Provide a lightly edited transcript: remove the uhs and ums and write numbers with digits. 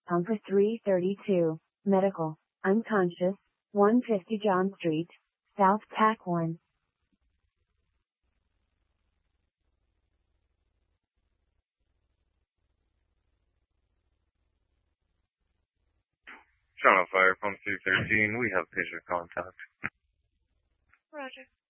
Pumper 332, medical, unconscious, 150 John Street, South Pack 1. Toronto Fire Pump 213, we have patient contact. Roger.